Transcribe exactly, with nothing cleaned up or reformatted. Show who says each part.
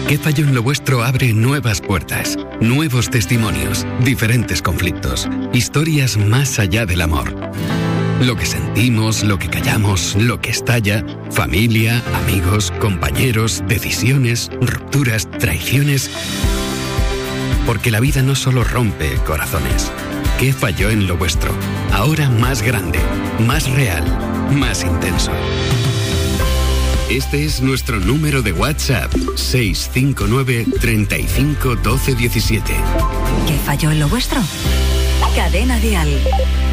Speaker 1: ¿Qué falló en lo vuestro? Abre nuevas puertas, nuevos testimonios, diferentes conflictos, historias más allá del amor. Lo que sentimos, lo que callamos, lo que estalla, familia, amigos, compañeros, decisiones, rupturas, traiciones. Porque la vida no solo rompe corazones. ¿Qué falló en lo vuestro? Ahora más grande, más real, más intenso. Este es nuestro número de WhatsApp, seis cinco nueve, treinta y cinco, doce, diecisiete.
Speaker 2: ¿Qué falló en lo vuestro? Cadena Dial.